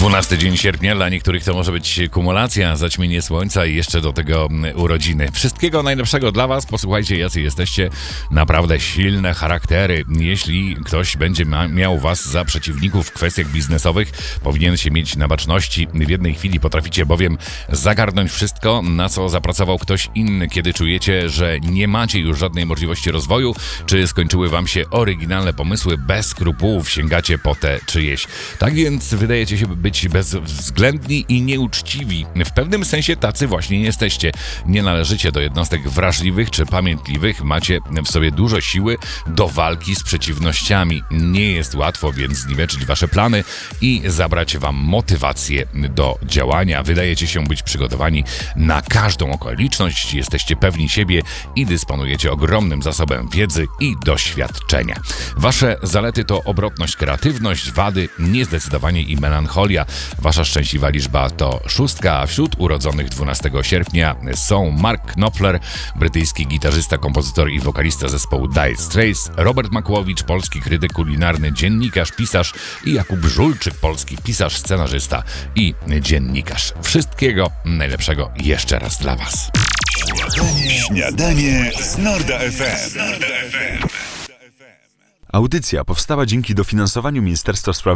12 dzień sierpnia, dla niektórych to może być kumulacja, zaćmienie słońca i jeszcze do tego urodziny. Wszystkiego najlepszego dla was. Posłuchajcie, jacy jesteście, naprawdę silne charaktery. Jeśli ktoś będzie miał was za przeciwników w kwestiach biznesowych, powinien się mieć na baczności. W jednej chwili potraficie bowiem zagarnąć wszystko, na co zapracował ktoś inny. Kiedy czujecie, że nie macie już żadnej możliwości rozwoju, czy skończyły wam się oryginalne pomysły, bez skrupułów sięgacie po te czyjeś. Tak więc wydajecie się być bezwzględni i nieuczciwi. W pewnym sensie tacy właśnie jesteście. Nie należycie do jednostek wrażliwych czy pamiętliwych. Macie w sobie dużo siły do walki z przeciwnościami. Nie jest łatwo więc zniweczyć wasze plany i zabrać wam motywację do działania. Wydajecie się być przygotowani na każdą okoliczność. Jesteście pewni siebie i dysponujecie ogromnym zasobem wiedzy i doświadczenia. Wasze zalety to obrotność, kreatywność, wady niezdecydowanie i melancholia. Wasza szczęśliwa liczba to 6, a wśród urodzonych 12 sierpnia są Mark Knopfler, brytyjski gitarzysta, kompozytor i wokalista zespołu Dire Straits, Robert Makłowicz, polski krytyk kulinarny, dziennikarz, pisarz i Jakub Żulczyk, polski pisarz, scenarzysta i dziennikarz. Wszystkiego najlepszego jeszcze raz dla was. Śniadanie z Norda FM. Audycja powstała dzięki dofinansowaniu Ministerstwa Spraw